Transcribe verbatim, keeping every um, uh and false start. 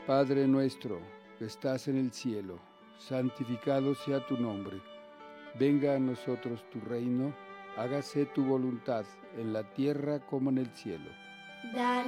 Padre nuestro, que estás en el cielo, santificado sea tu nombre. Venga a nosotros tu reino, hágase tu voluntad, en la tierra como en el cielo. Danos